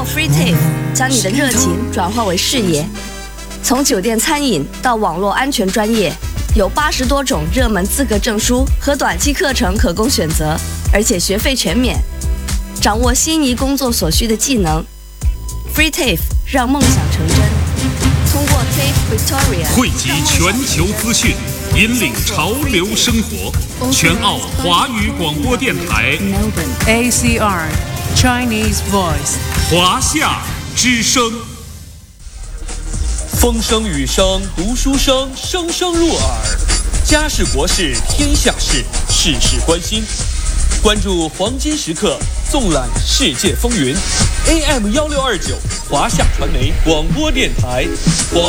FreeTAFE 将你的热情转化为事业，从酒店餐饮到网络安全专业，有80多种热门资格证书和短期课程可供选择，而且学费全免。掌握心仪工作所需的技能 ，FreeTAFE 让梦想成真。通过 TAFE Victoria 汇集全球资讯，引领潮流生活。全澳华语广播电台 ACR Chinese Voice 华夏之声。 风声雨声读书声，声声入耳。家事国事天下事，事事关心。关注黄金时刻，纵览世界风云。AM 1629华夏传媒广播电台，华